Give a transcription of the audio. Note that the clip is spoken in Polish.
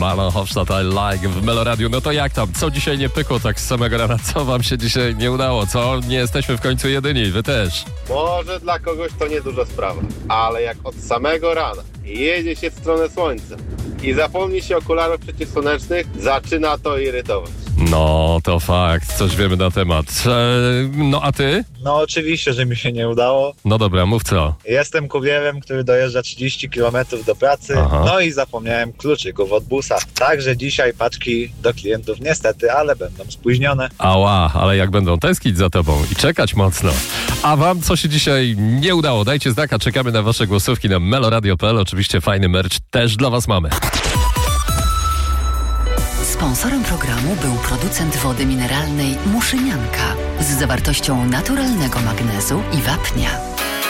Marlon Hofstadt, I Like w Meloradiu. No to jak tam? Co dzisiaj nie pykło tak z samego rana? Co wam się dzisiaj nie udało? Co? Nie jesteśmy w końcu jedyni, wy też. Może dla kogoś to nieduża sprawa, ale jak od samego rana jedzie się w stronę słońca i zapomni się okularów przeciwsłonecznych, zaczyna to irytować. No, to fakt. Coś wiemy na temat. No, a ty? No oczywiście, że mi się nie udało. No dobra, mów co. Jestem kurierem, który dojeżdża 30 km do pracy, Aha. no i zapomniałem kluczyków od busa. Także dzisiaj paczki do klientów niestety, ale będą spóźnione. Ała, ale jak będą tęsknić za tobą i czekać mocno. A wam co się dzisiaj nie udało? Dajcie znaka, czekamy na wasze głosówki na meloradio.pl. Oczywiście fajny merch też dla was mamy. Sponsorem programu był producent wody mineralnej Muszynianka z zawartością naturalnego magnezu i wapnia.